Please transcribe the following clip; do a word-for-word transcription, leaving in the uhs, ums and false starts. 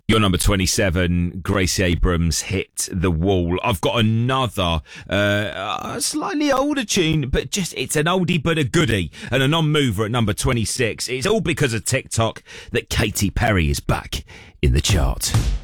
Your number twenty-seven, Gracie Abrams, Hit the Wall. I've got another, uh, a slightly older tune, but just, it's an oldie but a goodie, and a non-mover at number twenty-six. It's all because of TikTok that Katy Perry is back in the chart.